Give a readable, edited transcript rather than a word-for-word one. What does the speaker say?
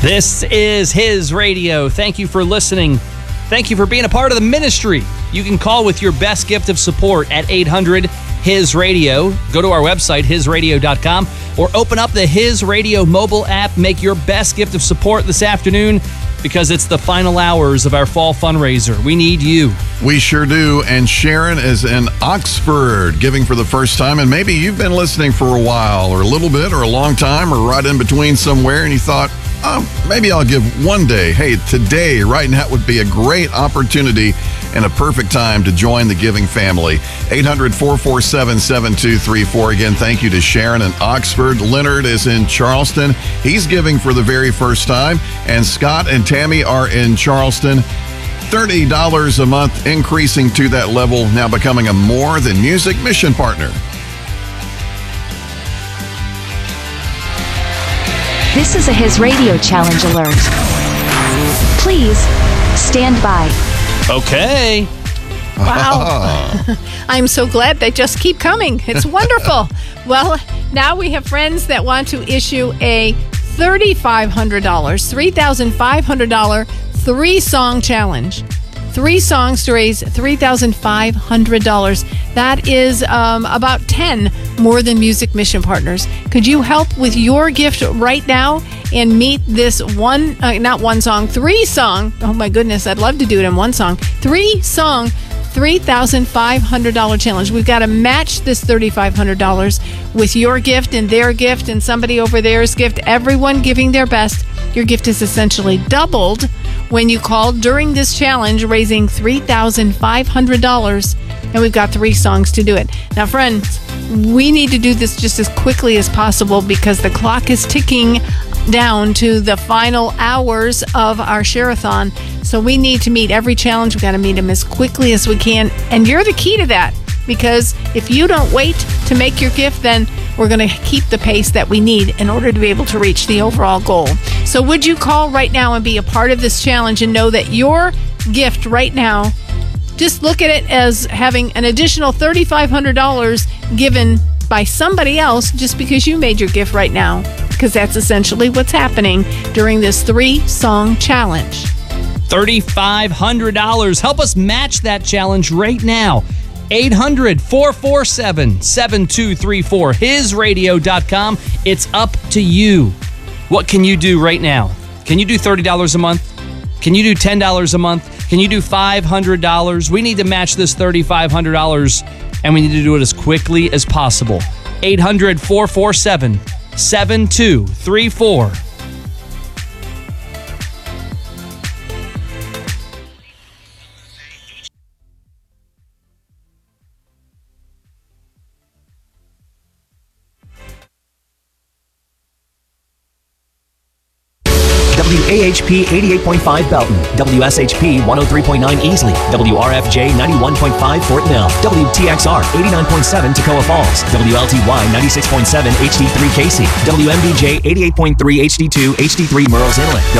This is His Radio. Thank you for listening. Thank you for being a part of the ministry. You can call with your best gift of support at 800-HIS-RADIO. Go to our website, hisradio.com, or open up the His Radio mobile app. Make your best gift of support this afternoon because it's the final hours of our fall fundraiser. We need you. We sure do. And Sharon is in Oxford giving for the first time. And maybe you've been listening for a while or a little bit or a long time or right in between somewhere and you thought, maybe I'll give one day. Hey, today, right now, would be a great opportunity and a perfect time to join the giving family. 800-447-7234. Again, thank you to Sharon in Oxford. Leonard is in Charleston. He's giving for the very first time. And Scott and Tammy are in Charleston. $30 a month, increasing to that level, now becoming a More Than Music mission partner. This is a His Radio Challenge alert. Please stand by. Okay. Wow. I'm so glad they just keep coming. It's wonderful. Well, now we have friends that want to issue a $3,500, $3,500 three-song challenge. 3 songs to raise $3,500. That is about 10 More Than Music mission partners. Could you help with your gift right now and meet this three song? Oh my goodness, I'd love to do it in one song. 3 song, $3,500 challenge. We've got to match this $3,500 with your gift and their gift and somebody over there's gift. Everyone giving their best. Your gift is essentially doubled when you call during this challenge, raising $3,500. And we've got 3 songs to do it. Now, friends, we need to do this just as quickly as possible because the clock is ticking down to the final hours of our share-a-thon. So we need to meet every challenge. We've got to meet them as quickly as we can. And you're the key to that, because if you don't wait to make your gift, then we're going to keep the pace that we need in order to be able to reach the overall goal. So would you call right now and be a part of this challenge and know that your gift right now, just look at it as having an additional $3,500 given by somebody else just because you made your gift right now, because that's essentially what's happening during this 3-song challenge. $3,500. Help us match that challenge right now. 800-447-7234. HisRadio.com. It's up to you. What can you do right now? Can you do $30 a month? Can you do $10 a month? Can you do $500? We need to match this $3,500, and we need to do it as quickly as possible. 800-447-7234. WAHP 88.5 Belton, WSHP 103.9 Easley, WRFJ 91.5 Fort Mill, WTXR 89.7 Toccoa Falls, WLTY 96.7 HD3 Casey, WMBJ 88.3 HD2 HD3 Murrells Inlet,